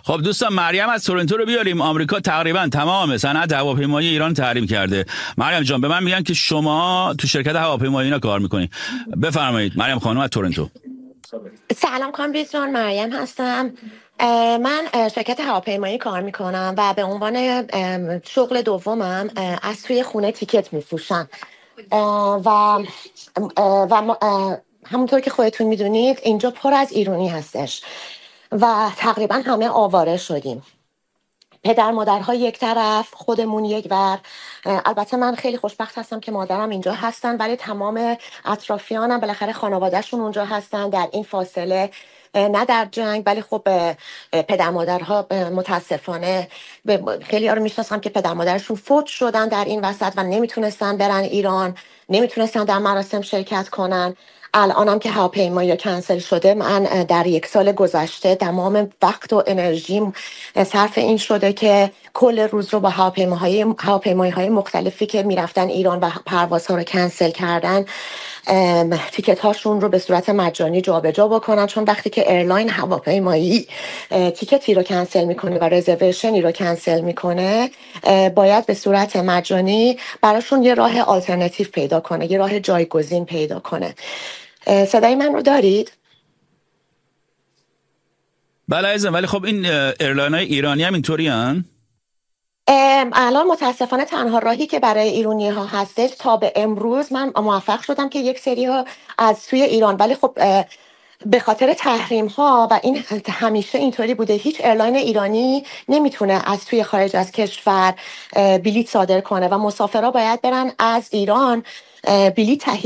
خب دوستان، مریم از تورنتو رو بیاریم. آمریکا تقریبا تمام صنعت هواپیمایی ایران تحریم کرده. مریم جان، به من میگن که شما تو شرکت هواپیمایی اینا کار میکنین. بفرمایید مریم خانم از تورنتو. سلام کامبیز جان، مریم هستم. من شرکت هواپیمایی کار میکنم و به عنوان شغل دومم از توی خونه تیکت میفروشم و همونطور که خودتون میدونید اینجا پر از ایرانی هستش و تقریبا همه آواره شدیم. پدر مادرها یک طرف، خودمون یک ور. البته من خیلی خوشبخت هستم که مادرم اینجا هستن، ولی تمام اطرافیانم بالاخره خانوادهشون اونجا هستن در این فاصله، نه در جنگ. ولی خب پدر مادرها متاسفانه خیلی ها رو میشناسم که پدر مادرشون فوت شدن در این وسط و نمیتونستن برن ایران، نمیتونستن در مراسم شرکت کنن. الانم که هواپیمایی کنسل شده، من در یک سال گذشته تمام وقت و انرژیم صرف این شده که کل روز رو با هواپیمایی های مختلفی که میرفتن ایران و پروازها رو کنسل کردن، تیکت هاشون رو به صورت مجانی جابجا بکنن. چون وقتی که ایرلاین هواپیمایی تیکتی رو کنسل میکنه و رزرویشنی رو کنسل میکنه، باید به صورت مجانی براشون یه راه آلترناتیو پیدا کنه، یه راه جایگزین پیدا کنه. صدای من رو دارید؟ بله عزیزم، ولی خب این ایرلاین های ایرانی هم اینطوری هن؟ الان متاسفانه تنها راهی که برای ایرانی ها هستش تا به امروز، من موفق شدم که یک سری ها از توی ایران، ولی خب به خاطر تحریم ها و این همیشه اینطوری بوده، هیچ ایرلاین ایرانی نمیتونه از توی خارج از کشور بلیط صادر کنه و مسافرها باید برن از ایران بلیط تهیه